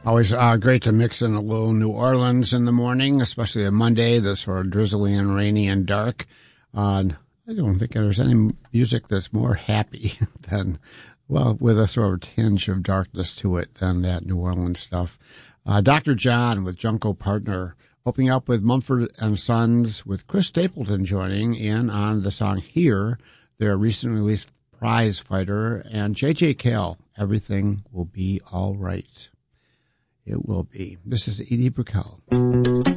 Always great to mix in a little New Orleans in the morning, especially a Monday that's sort of drizzly and rainy and dark. I don't think there's any music that's more happy than, well, with a sort of tinge of darkness to it than that New Orleans stuff. Dr. John with Junko Partner, opening up with Mumford and Sons with Chris Stapleton joining in on the song Here, their recently released Prize Fighter, and J.J. Cale, Everything Will Be All Right. It will be. This is Edie Brickell.